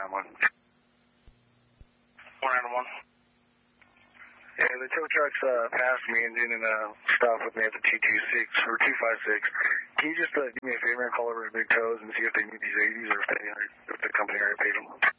491. 491. Yeah, the tow truck's passed me and didn't stop with me at the 226 or 256. Can you just do me a favor and call over to Big Toes and see if they need these 80s or if the company already paid them?